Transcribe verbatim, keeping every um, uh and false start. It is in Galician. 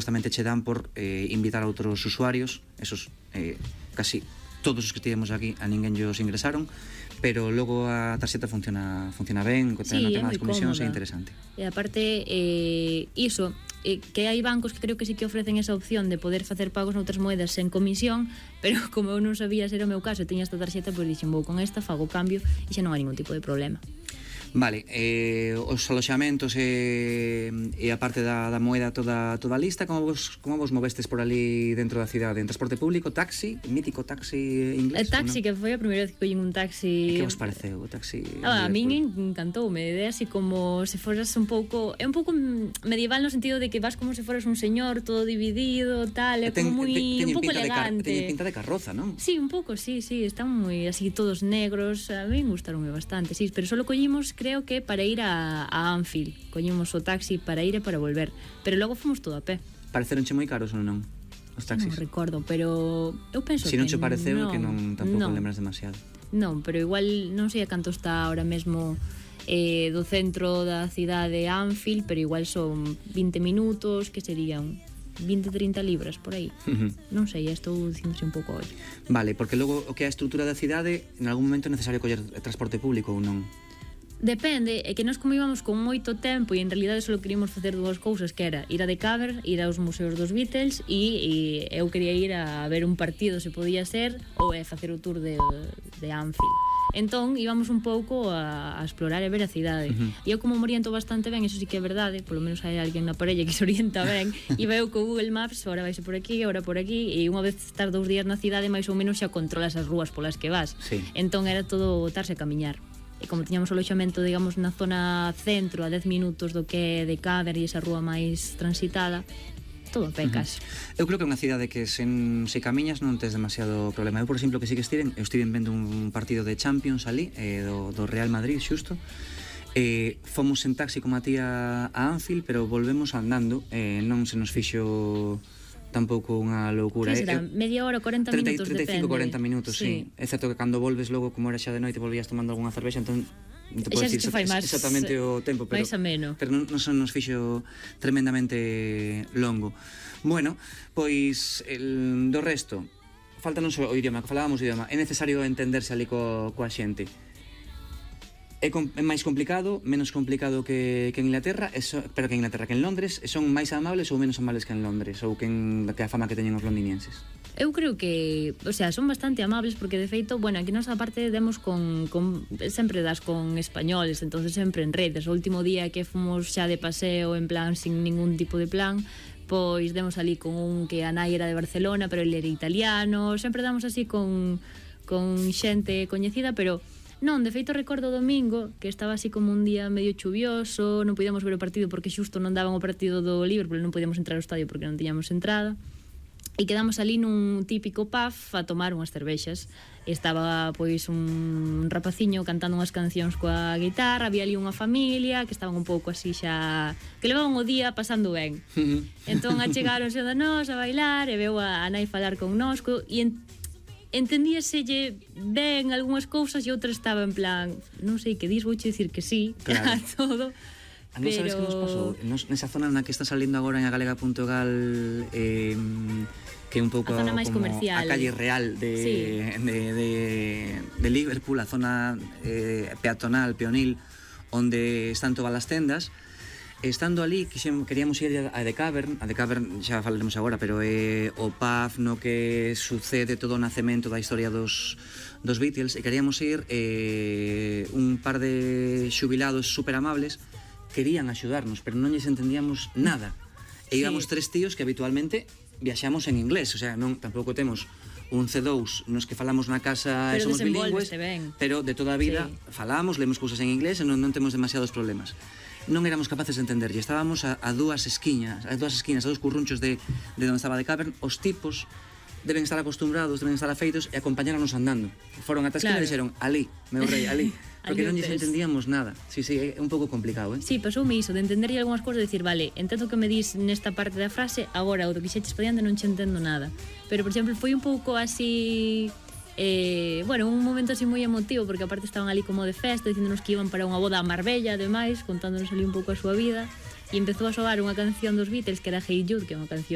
supostamente che dan por eh, invitar a outros usuarios, esos eh, casi todos os que tivemos aquí a ninguén llos ingresaron, pero logo a tarxeta funciona funciona ben, co sí, no tema das comisións cómoda. É interesante. E aparte, eh, iso, eh, que hai bancos que creo que sí que ofrecen esa opción de poder facer pagos noutras moedas sen comisión, pero como eu non sabía ser o meu caso, tiña esta tarxeta, pois dixen, vou con esta, fago o cambio e xa non hai ningún tipo de problema. Vale, eh, os aloxamentos e, e a parte da, da moeda toda, toda lista, como vos, como vos movestes por ali dentro da cidade? En transporte público, taxi, mítico taxi inglés? El taxi, que foi a primeira vez que collín un taxi... E que vos pareceu o taxi? Ah, a min encantoume, é así como se foras un pouco... É un pouco medieval no sentido de que vas como se foras un señor, todo dividido, tal, é como moi... un pouco elegante. Teñen pinta de carroza, non? Sí, un pouco, sí, sí, están moi así todos negros, a min gustaronme bastante, sí, pero solo collimos creo que para ir a, a Anfield, coñimos o taxi para ir e para volver, pero logo fomos todo a pé. Pareceronche moi caros ou non os taxis? Non recordo, pero eu penso que... Se non che pareceu, que non tampouco non. lembras demasiado. Non, pero igual non sei a canto está ahora mesmo eh, do centro da cidade Anfield, pero igual son vinte minutos, que serían vinte, trinta libras por aí. Uh -huh. Non sei, estou dicindose un pouco hoxe. Vale, porque logo o que é a estrutura da cidade, en algún momento é necesario coller transporte público ou non? Depende, é que nós como íbamos con moito tempo e en realidade só queríamos facer dúas cousas, que era ir a The Cavern, ir aos museos dos Beatles e, e eu quería ir a ver un partido se podía ser ou é facer o tour de, de Anfield. Entón íbamos un pouco a, a explorar e ver a cidade. Uh -huh. E eu como me oriento bastante ben, eso sí que é verdade, polo menos hai alguén na parella que se orienta ben, e veo co Google Maps, ahora vais por aquí, ahora por aquí, e unha vez estar dous días na cidade máis ou menos xa controlas as rúas polas que vas. Sí. Entón era todo botarse a camiñar. E como tiñamos o aloxamento, digamos, na zona centro, a dez minutos do que é de Caber e esa rúa máis transitada, todo a pé, casi. Uh -huh. Eu creo que é unha cidade que sen, se camiñas non tes demasiado problema. Eu, por exemplo, que sí que estiven, eu estiven vendo un partido de Champions ali, eh, do, do Real Madrid, xusto, eh, fomos en taxi como a tía a Anfield, pero volvemos andando, eh, non se nos fixo... tampouco unha loucura. Que será, media hora, corenta minutos, trinta e cinco, corenta minutos, sí. sí. É certo que cando volves logo, como era xa de noite, volvías tomando algunha cervexa, entón te podes dicir exactamente o tempo, pero, pero non, non se nos fixo tremendamente longo. Bueno, pois el, do resto, faltanos o idioma, que falábamos o idioma, é necesario entenderse ali co, coa xente. É, com, é máis complicado, menos complicado que, que en Inglaterra, eso, pero que en Inglaterra, que en Londres, son máis amables ou menos amables que en Londres, ou que, en, que a fama que teñen os londinenses? Eu creo que, o sea, son bastante amables porque de feito, bueno, aquí nos aparte demos con, con sempre das con españoles, entonces sempre en redes. O último día que fomos xa de paseo en plan sin ningún tipo de plan, pois demos ali con un que a nai era de Barcelona, pero ele era italiano, sempre damos así con, con xente coñecida, pero non, de feito recordo o domingo que estaba así como un día medio chuvioso, non podíamos ver o partido porque xusto non daban o partido do Liverpool, non podíamos entrar ao estadio porque non tiñamos entrada. E quedamos ali nun típico pub a tomar unhas cervexas. E estaba pois un rapaciño cantando unhas cancións coa guitarra, había ali unha familia que estaban un pouco así xa, que levaban o día pasando ben. Entón achegáronse a nós a bailar e veu a, a nai falar con nosco e en, entendíaselle ben algunhas cousas e outras estaba en plan, non sei que dis, vouche dicir que sí, claro. A todo. A non sabes que nos pasou? Nos, nesa zona na que está salindo agora en a galega punto gal, eh, que é un pouco como comercial, a calle real de, sí. de, de, de Liverpool, a zona eh, peatonal, peonil, onde están todas as tendas. Estando ali, queríamos ir a The Cavern, a The Cavern xa falaremos agora, pero é o pub no que sucede todo o nacemento da historia dos, dos Beatles, e queríamos ir, eh, un par de xubilados super amables querían axudarnos, pero non lles entendíamos nada. E íbamos sí. tres tíos que habitualmente viaxamos en inglés, o sea, non tampouco temos un C dous nos que falamos na casa e somos bilingües, pero de toda a vida sí. falamos, lemos cousas en inglés e non, non temos demasiados problemas. Non éramos capaces de entenderlle, estábamos a, a dúas esquiñas, a dúas esquinas, a dúas currunchos de, de onde estaba The Cavern. Os tipos deben estar acostumbrados, deben estar afeitos e acompañaronnos andando. Foron ata a esquina claro. E dixeron, alí, meu rei, alí. Porque non lles entendíamos nada. Sí, sí, é un pouco complicado, eh? Sí, pasoume iso, de entenderlle algunhas cousas, de dicir, vale, entendo que me dis nesta parte da frase, agora o do que xeches pa diante non che entendo nada. Pero, por exemplo, foi un pouco así... Eh, bueno, un momento así moi emotivo porque aparte estaban ali como de festa dicíndonos que iban para unha boda a Marbella ademais, contándonos ali un pouco a súa vida e empezou a soar unha canción dos Beatles que era Hey Jude, que é unha canción